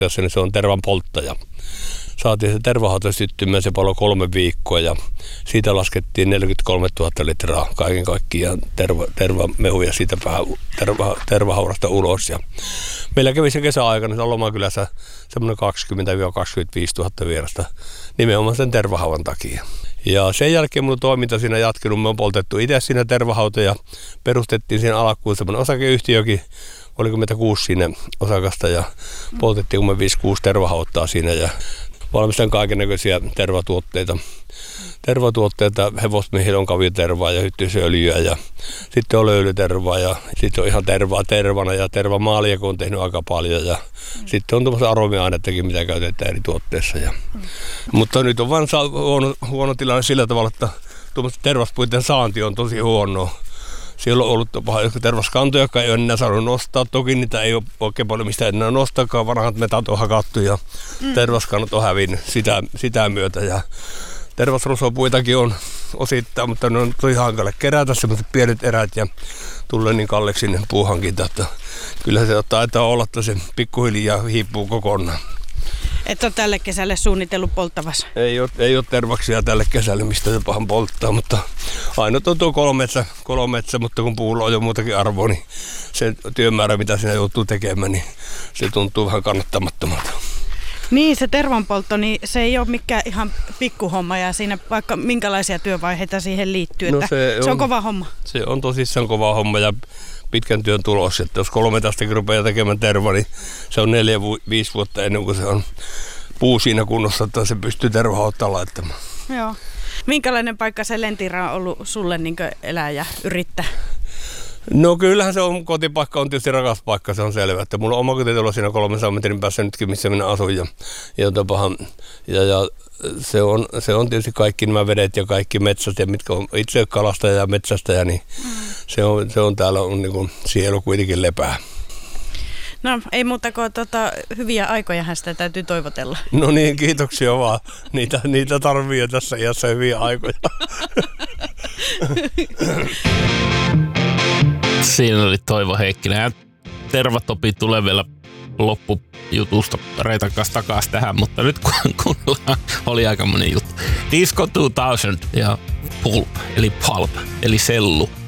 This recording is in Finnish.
niin se on tervan polttaja. Saatiin se tervahauta syttymään, se paloi 3 viikkoa ja siitä laskettiin 43 000 litraa kaiken kaikkiaan tervamehuja siitä tervahaurasta ulos. Ja meillä kävi se kesäaikana Lomakylässä semmoinen 20 000–25 000 vierasta nimenomaan sen tervahaudan takia. Ja sen jälkeen mun toiminta siinä jatkunut. Me on poltettu itse siinä tervahauta ja perustettiin siinä alkuun semmoinen osakeyhtiökin. Oliko meitä 6 siinä osakasta ja poltettiin 5–6 tervahauttaa siinä ja valmistan kaikennäköisiä tervatuotteita. Hevosmiehillä on kaviotervaa ja hyttysöljyä ja sitten on löylytervaa ja sitten on ihan tervaa tervana ja tervamaalia, kun on tehnyt aika paljon ja sitten on tuommoista aromiainettakin, mitä käytetään eri tuotteissa. Mutta nyt on vain huono tilanne sillä tavalla, että tuommoista tervaspuiden saanti on tosi huonoa. Siellä on ollut tervaskantoja, jotka ei ole enää saanut nostaa. Toki niitä ei ole oikein paljon mistä enää nostaakaan. Vanhat metat on hakattu ja tervaskannat on hävinnyt sitä myötä. Ja tervasrosopuitakin on osittain, mutta ne on tosi hankala kerätä sellaiset pienet erät ja tulee niin kalleeksi sinne puuhankinta. Että kyllä se taitaa olla, että se pikkuhiljaa hiipuu kokonaan. Et ole tälle kesälle suunnitellut polttavassa? Ei ole tervaksia tälle kesälle, mistä se pahan polttaa, mutta aina on tuo kolometsä, mutta kun puulla on jo muutakin arvoa, niin se työmäärä, mitä siinä joutuu tekemään, niin se tuntuu vähän kannattamattomalta. Niin, se tervanpoltto, niin se ei ole mikään ihan pikkuhomma ja siinä vaikka minkälaisia työvaiheita siihen liittyy, että se on kova homma. Se on tosissaan kova homma ja pitkän työn tulos, että jos 3 tästäkin rupeaa tekemään terva, niin se on 4–5 vuotta ennen kuin se on puu siinä kunnossa, että se pystyy tervahauttaa laittamaan. Joo. Minkälainen paikka se Lentira on ollut sulle niin kuin elää ja yrittää? No kyllähän se on, kotipaikka on tietysti rakas paikka, se on selvä. Että mulla on oma kotitalo siinä 300 metrin päässä nytkin, missä minä asun. Ja se on tietysti kaikki nämä vedet ja kaikki metsät, ja mitkä on itse kalastaja ja metsästäjä, niin se on täällä on niin kuin sielu kuitenkin lepää. No ei muuta kuin hyviä aikojahan sitä täytyy toivotella. No niin, kiitoksia vaan. Niitä tarvii tässä iässä hyviä aikoja. Siinä oli Toivo Heikkinen. Tervatopi tulee vielä loppujutusta Reitan kanssa takaisin tähän, mutta nyt kun oli aika monen juttu. Disco 2000 ja Pulp, eli sellu.